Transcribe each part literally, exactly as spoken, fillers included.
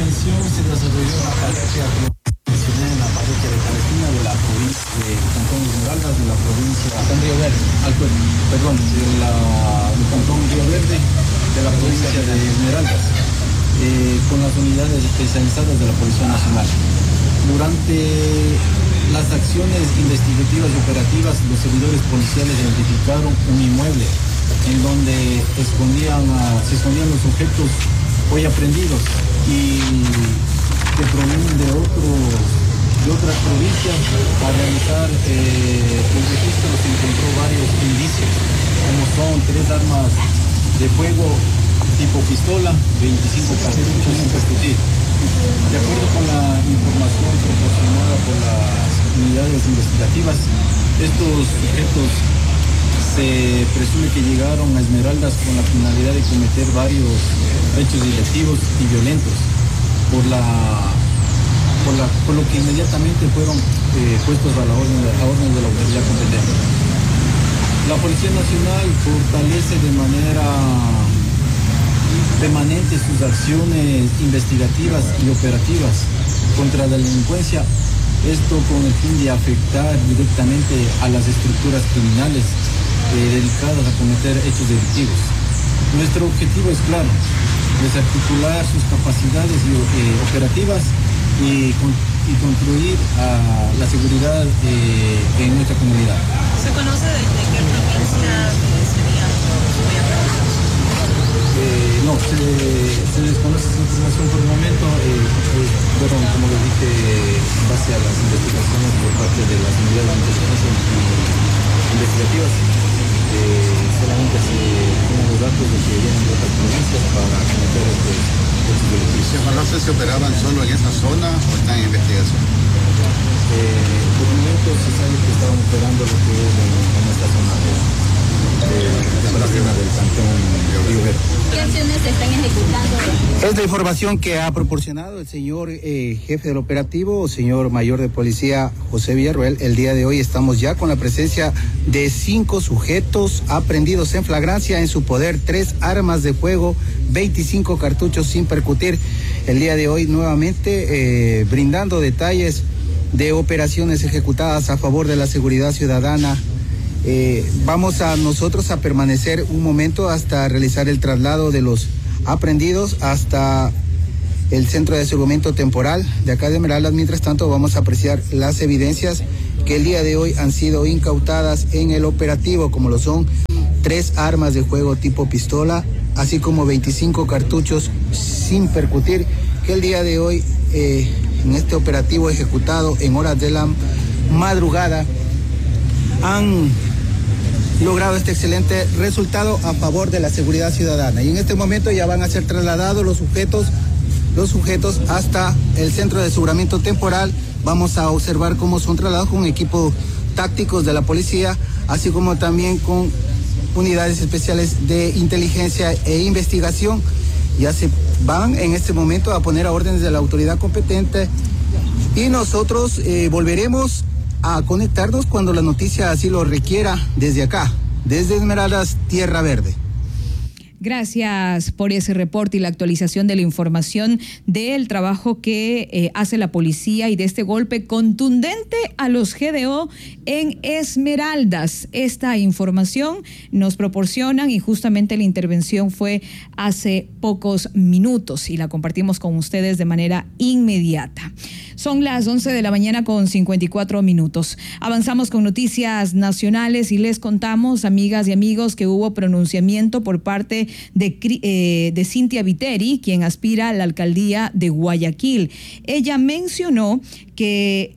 intervención se desarrolló en la parroquia, en la parroquia de Palestina de la provincia de Cantón Esmeraldas, de la provincia de Río Verde, al, perdón, de la, del Cantón Río Verde, de la provincia de Esmeraldas, eh, con las unidades especializadas de la Policía Nacional. Durante las acciones investigativas y operativas, los servidores policiales identificaron un inmueble en donde escondían a, se escondían los objetos hoy aprendidos y que provienen de otros de otras provincias. Al realizar eh, el registro se encontró varios indicios, como son tres armas de fuego tipo pistola, veinticinco cartuchos sin percutir. De acuerdo con la información proporcionada por las unidades investigativas, estos sujetos se presume que llegaron a Esmeraldas con la finalidad de cometer varios hechos delictivos y violentos, por la por, la, por lo que inmediatamente fueron eh, puestos a la orden, a orden de la autoridad competente. La Policía Nacional fortalece de manera permanente sus acciones investigativas y operativas contra la delincuencia, esto con el fin de afectar directamente a las estructuras criminales eh, dedicadas a cometer hechos delictivos. Nuestro objetivo es claro: desarticular sus capacidades eh, operativas y, y construir uh, la seguridad eh, en nuestra comunidad. ¿Se conoce de, de qué provincia sería? Eh, no, se, se desconoce esa información por el momento, eh, pues, fueron, como les dije, en base a las investigaciones por parte de las unidades de inteligencia investigativas, eh, solamente se tienen los datos de que vienen de otras provincias para cometer estos hechos delictivos. ¿Se conoce si operaban solo en esa zona o están en investigación? Eh, por el momento se sabe que estaban operando lo que es en, en esta zona de, de, de la zona del Cantón Río Verde. ¿Qué acciones se están ejecutando? Es la información que ha proporcionado el señor eh, jefe del operativo, señor mayor de policía José Villarroel. El día de hoy estamos ya con la presencia de cinco sujetos aprehendidos en flagrancia, en su poder tres armas de fuego, veinticinco cartuchos sin percutir. El día de hoy nuevamente eh, brindando detalles de operaciones ejecutadas a favor de la seguridad ciudadana. Eh, vamos a nosotros a permanecer un momento hasta realizar el traslado de los aprehendidos hasta el centro de aseguramiento temporal de acá de Esmeraldas. Mientras tanto, vamos a apreciar las evidencias que el día de hoy han sido incautadas en el operativo, como lo son tres armas de fuego tipo pistola, así como veinticinco cartuchos sin percutir, que el día de hoy eh, en este operativo ejecutado en horas de la madrugada han logrado este excelente resultado a favor de la seguridad ciudadana. Y en este momento ya van a ser trasladados los sujetos, los sujetos hasta el centro de aseguramiento temporal. Vamos a observar cómo son trasladados con equipos tácticos de la policía, así como también con unidades especiales de inteligencia e investigación. Ya se van en este momento a poner a órdenes de la autoridad competente y nosotros eh, volveremos a conectarnos cuando la noticia así lo requiera desde acá, desde Esmeraldas, Tierra Verde. Gracias por ese reporte y la actualización de la información del trabajo que eh, hace la policía y de este golpe contundente a los G D O en Esmeraldas. Esta información nos proporcionan y justamente la intervención fue hace pocos minutos y la compartimos con ustedes de manera inmediata. Son las once de la mañana con cincuenta y cuatro minutos. Avanzamos con noticias nacionales y les contamos, amigas y amigos, que hubo pronunciamiento por parte de, eh, de Cynthia Viteri, quien aspira a la alcaldía de Guayaquil. Ella mencionó que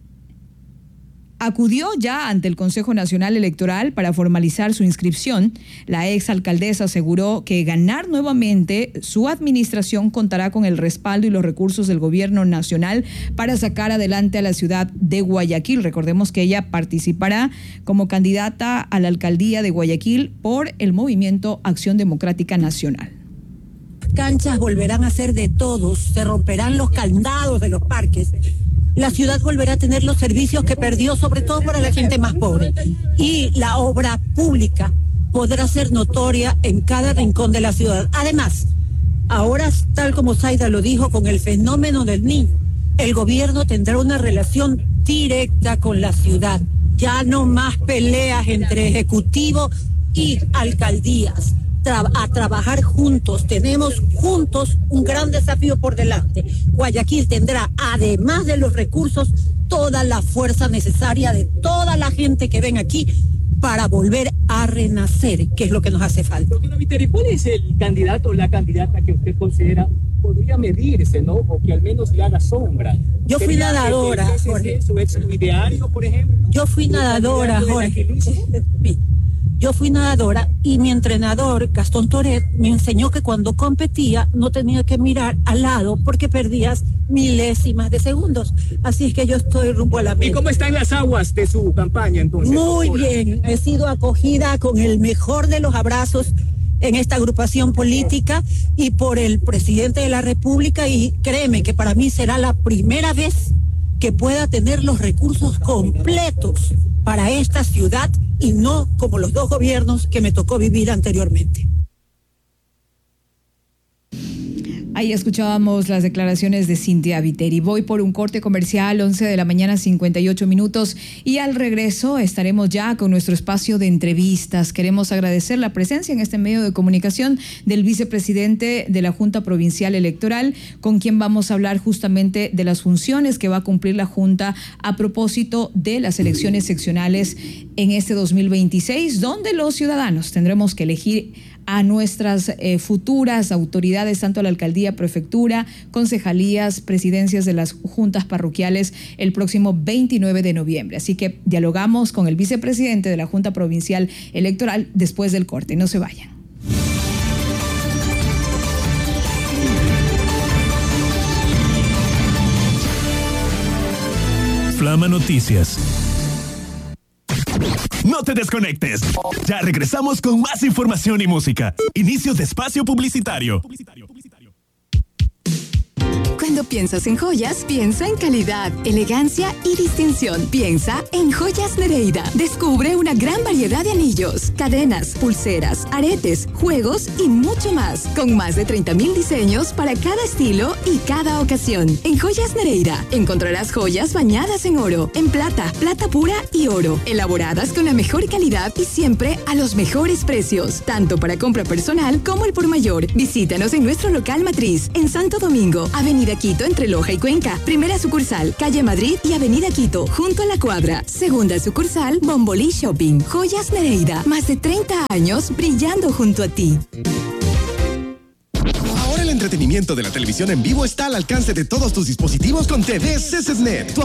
acudió ya ante el Consejo Nacional Electoral para formalizar su inscripción. La exalcaldesa aseguró que ganar nuevamente su administración contará con el respaldo y los recursos del gobierno nacional para sacar adelante a la ciudad de Guayaquil. Recordemos que ella participará como candidata a la alcaldía de Guayaquil por el movimiento Acción Democrática Nacional. Canchas volverán a ser de todos, se romperán los candados de los parques. La ciudad volverá a tener los servicios que perdió, sobre todo para la gente más pobre. Y la obra pública podrá ser notoria en cada rincón de la ciudad. Además, Ahora, tal como Zaida lo dijo, con el fenómeno del niño, el gobierno tendrá una relación directa con la ciudad. Ya no más peleas entre ejecutivo y alcaldías. Tra- a trabajar juntos. Tenemos juntos un gran desafío por delante. Guayaquil tendrá, además de los recursos, toda la fuerza necesaria de toda la gente que ven aquí para volver a renacer, que es lo que nos hace falta. Doctora Viteri, ¿cuál es el candidato o la candidata que usted considera podría medirse, ¿no? O que al menos le haga sombra? Yo fui nadadora, Jorge. ¿Su ex ideario, por ejemplo? Yo fui nadadora, Jorge. Yo fui nadadora y mi entrenador, Gastón Toret, me enseñó que cuando competía no tenía que mirar al lado porque perdías milésimas de segundos. Así es que yo estoy rumbo a la meta. ¿Y cómo están las aguas de su campaña entonces? Muy doctora? bien, he sido acogida con el mejor de los abrazos en esta agrupación política y por el presidente de la República, y créeme que para mí será la primera vez que pueda tener los recursos completos para esta ciudad y no como los dos gobiernos que me tocó vivir anteriormente. Ahí escuchábamos las declaraciones de Cintia Viteri. Voy por un corte comercial, once de la mañana, cincuenta y ocho minutos, y al regreso estaremos ya con nuestro espacio de entrevistas. Queremos agradecer la presencia en este medio de comunicación del vicepresidente de la Junta Provincial Electoral, con quien vamos a hablar justamente de las funciones que va a cumplir la Junta a propósito de las elecciones seccionales en este dos mil veintiséis, donde los ciudadanos tendremos que elegir a nuestras eh, futuras autoridades, tanto a la alcaldía, prefectura, concejalías, presidencias de las juntas parroquiales el próximo veintinueve de noviembre. Así que dialogamos con el vicepresidente de la Junta Provincial Electoral después del corte. No se vayan. Flama Noticias. No te desconectes. Ya regresamos con más información y música. Inicio de espacio publicitario. Cuando piensas en joyas, piensa en calidad, elegancia y distinción. Piensa en Joyas Nereida. Descubre una gran variedad de anillos, cadenas, pulseras, aretes, juegos y mucho más. Con más de treinta mil diseños para cada estilo y cada ocasión. En Joyas Nereida encontrarás joyas bañadas en oro, en plata, plata pura y oro. Elaboradas con la mejor calidad y siempre a los mejores precios. Tanto para compra personal como el por mayor. Visítanos en nuestro local matriz, en Santo Domingo, Avenida Quito entre Loja y Cuenca. Primera sucursal, Calle Madrid y Avenida Quito, junto a la cuadra. Segunda sucursal, Bombolí Shopping. Joyas Nereida, más de treinta años brillando junto a ti. Ahora el entretenimiento de la televisión en vivo está al alcance de todos tus dispositivos con T V C C S Net. Tu